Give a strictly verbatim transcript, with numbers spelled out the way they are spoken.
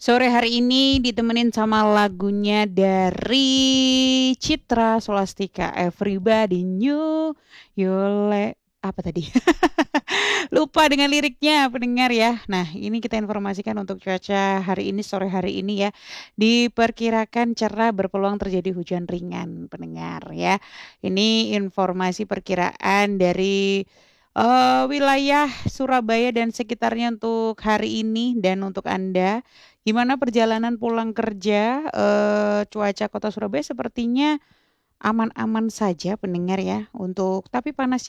Sore hari ini ditemenin sama lagunya dari Citra Scholastika, Everybody Knew You Le apa tadi? Lupa dengan liriknya pendengar ya. Nah, ini kita informasikan untuk cuaca hari ini, sore hari ini ya. Diperkirakan cerah berpeluang terjadi hujan ringan pendengar ya. Ini informasi perkiraan dari eh, wilayah Surabaya dan sekitarnya untuk hari ini dan untuk Anda. Gimana perjalanan pulang kerja? Eh, cuaca kota Surabaya sepertinya aman-aman saja pendengar ya. Untuk tapi panasnya